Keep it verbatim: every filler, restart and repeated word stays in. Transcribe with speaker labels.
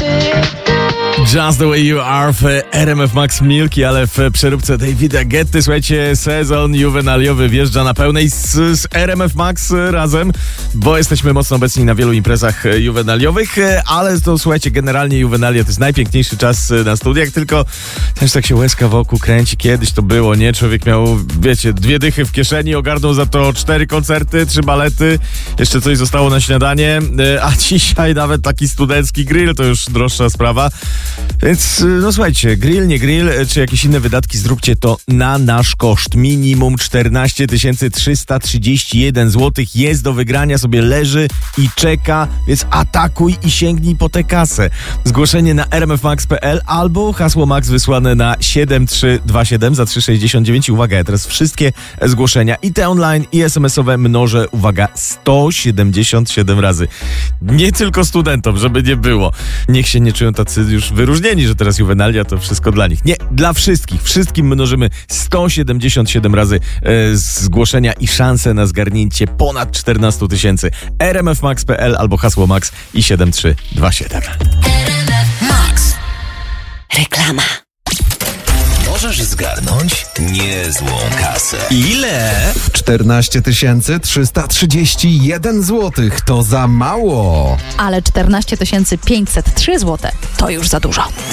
Speaker 1: Just the way you are w R M F Max Milki, ale w przeróbce Davida Guetty. Słuchajcie, sezon juwenaliowy wjeżdża na pełnej z, z R M F Max razem, bo jesteśmy mocno obecni na wielu imprezach juwenaliowych, ale to słuchajcie, generalnie juwenalia to jest najpiękniejszy czas na studiach, tylko też tak się łezka wokół kręci. Kiedyś to było, nie? Człowiek miał, wiecie, dwie dychy w kieszeni, ogarnął za to cztery koncerty, trzy balety, jeszcze coś zostało na śniadanie, a dzisiaj nawet taki studencki grill to już droższa sprawa. Więc no słuchajcie, grill, nie grill, czy jakieś inne wydatki, zróbcie to na nasz koszt. Minimum czternaście tysięcy trzysta trzydzieści jeden złotych jest do wygrania, sobie leży i czeka, więc atakuj i sięgnij po tę kasę. Zgłoszenie na r m f max kropka p l albo hasło Max wysłane na siedem trzy dwa siedem za trzy sześćdziesiąt dziewięć. Uwaga, ja teraz wszystkie zgłoszenia i te online, i es em es owe mnożę, uwaga, sto siedemdziesiąt siedem razy. Nie tylko studentom, żeby nie było. Niech się nie czują tacy już wyróżnieni, że teraz juwenalia to wszystko dla nich. Nie, dla wszystkich. Wszystkim mnożymy sto siedemdziesiąt siedem razy e, zgłoszenia i szanse na zgarnięcie ponad czternaście tysięcy. r m f max kropka p l albo hasło Max i siedem trzy dwa siedem.
Speaker 2: Max. Reklama. Możesz zgarnąć niezłą kasę. Ile?
Speaker 3: czternaście tysięcy trzysta trzydzieści jeden złotych to za mało.
Speaker 4: Ale czternaście tysięcy pięćset trzy złote to już za dużo.